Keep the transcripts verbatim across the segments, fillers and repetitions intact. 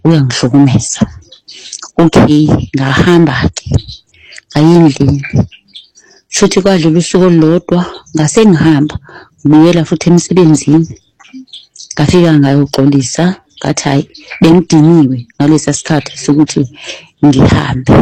uyangihlukumeza. Okay, ngahamba-ke ngayendlini. Shuthi kwadlula usuku olulodwa ngase ngihamba ngibuyela futhi emsebenzini. Ngafika ngayoxolisa ngathi hayi bengidiniwe ngalesa sikhathi sokuthi ngihambe.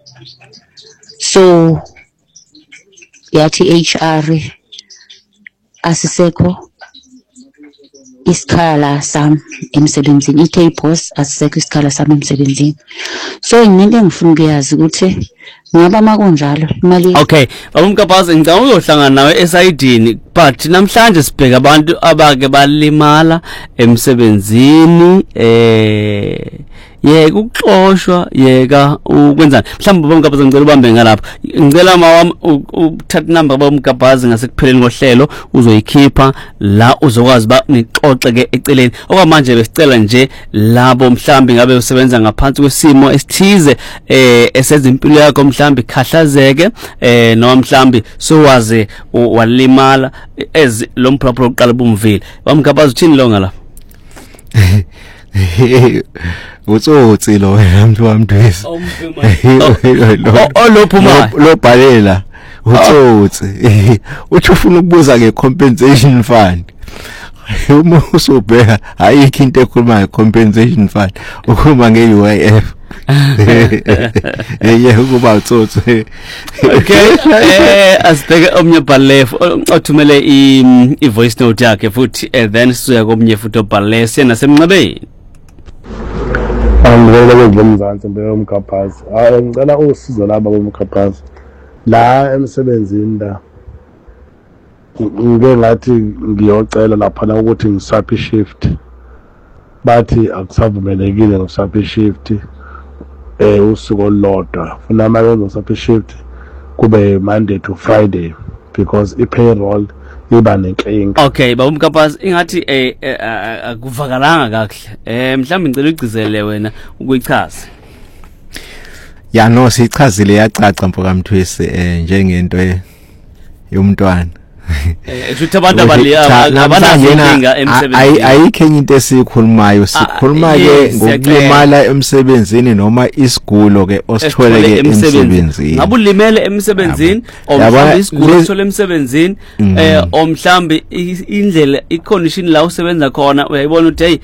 So yathi H R asisekho isikhala sami emsebenzini. Ithe boss asisekho isikhala sami emsebenzini. So into engifuna ukuyazi ukuthi ngaba makunjalo imali. Okay, babumkapazi ngicela uyohlangana nawe esayidini, but namhlanje sibheka abantu abake balimala emsebenzini, eh yeka ukuxoshwa, yeka ukwenzani. Mhlawumbe babumkapazi ngicela ubambe ngalapha. Ngicela mawami uthatha number babumkapazi ngasekupheleni kohlelo uzoyikhipha la uzokwazi ba nixoxe ke eceleni. Okwamanje besicela nje labo mhlambi ngabe usebenza ngaphansi kwesimo esithize eh esenza impilo yakho mhlambi khahlazeke eh noma mhlambi sowaze walimala ez lo mphapho oqala bumvile. Bamkapazi uthini lo ngala? Utsotsi lo wena mntu wamdwesi. Olophuma lo bhalela utsotsi. Uthi ufuna ukubuza ngecompensation fund. Uma usobheka ayikho into ekhuluma ngecompensation fund, ukhuluma nge-U I F. Yeah, ukuba utsotsi. Okay, eh asibheke omnye bhalef othumele i voice note yakhe futhi then siya komnye futhi obhalele siyena semncebeni. Angivele ngomzansi mbeyomkhapazi. Hayi ngicela usizo laba bomkhapazi. La emsebenzini la ngike ngathi ngiyocela lapha la ukuthi ngisaphi shift. Bathi akusavumelekile ngisaphi shift eh usuku olulodwa. Funa manje ngisaphi shift kube Monday to Friday because i-payroll iba nenkinga. Okay, babumkapazi ingathi eh akuvakalanga kahle. Eh mhlawumbe ngicela ugcizele wena ukuyichaza. Ya no sichazile yacaca mfoka Mthwesi eh njengento yomntwana. Eh futhi abantu abali abanazinkinga emsebenzini. Ayikho enye into esikhulumayo, sikhuluma ke ngokulimala emsebenzini noma isigulo ke osithole ke emsebenzini. Ngabe ulimele emsebenzini omhlambi isigulo osithole emsebenzini eh omhlambi indlela icondition la usebenza khona uyayibona ukuthi hey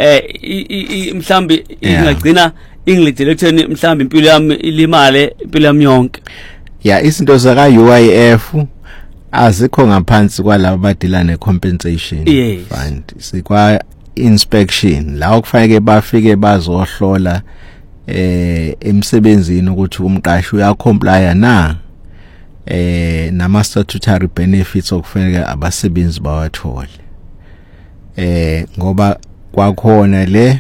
eh mhlambi ingagcina ingilidele ekutheni mhlambi impilo yami ilimale impilo yami yonke. Ya izinto zaka U I F azikho ngaphansi kwalabo badila necompensation fund. Sikwa inspection la okufanele bafike bazohlola eh emsebenzini ukuthi umqashi uyacomply na eh nama statutory benefits okufanele abasebenzi bawathole. Eh ngoba kwakhona le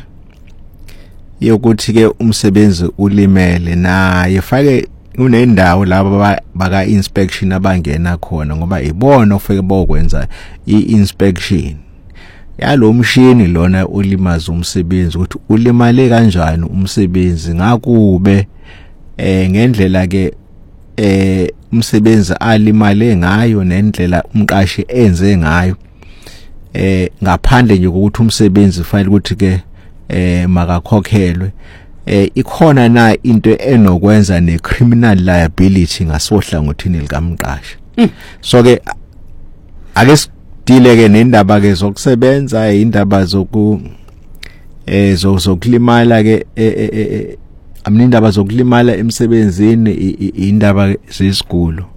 yokuthi ke umsebenzi ulimele na yefake unendawo laba baka inspection abangena khona ngoba ibona ufike bokwenza i-inspection yalo mshini lona ulimaza umsebenzi ukuthi ulimale kanjani umsebenzi ngakube eh ngendlela ke eh umsebenzi alimale ngayo nendlela umqashi enze ngayo eh ngaphandle nje ukuthi umsebenzi fanele ukuthi ke eh makakhokhelwe. Eh ikhona na into enokwenza ne criminal liability ngasohlangothini likamqashi. So ke ake sidile ke nendaba ke zokusebenza indaba zoku eh zokulimala ke eh amnindaba zokulimala emsebenzini indaba zesigulo.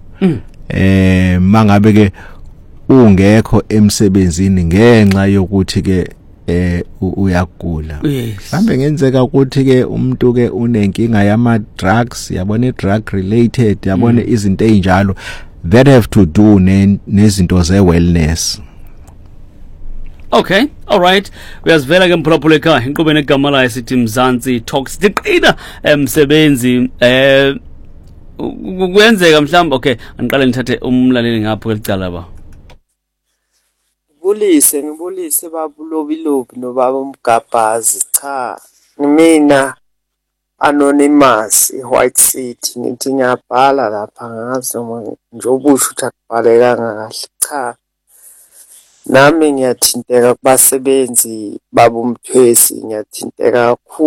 Eh mangabe ke ungekho emsebenzini ngenxa yokuthi ke eh uyagula. Mhlambe ngenzeka ukuthi ke umuntu ke unenkinga yama drugs, yabona i drug related, yabona izinto ezinjalo that have to do nezinto ze wellness. Okay, all right. Uyazivela ke mphulaphula ekhaya inqubeni egama la esithi Mzansi Talks. Diqina emsebenzi eh kuyenzeka mhlawumbe okay, angiqale ngithathe umlaleli ngapho kelicala ba. Ngibulise ngibulise babulobi lobi no baba umgabazi cha mina anonymous iWhite City ngithi ngiyabhala lapha ngazo njobusho ukuthi akubhalekanga kahle cha nami ngiyathinteka kubasebenzi babumthwesi ngiyathinteka kakhulu.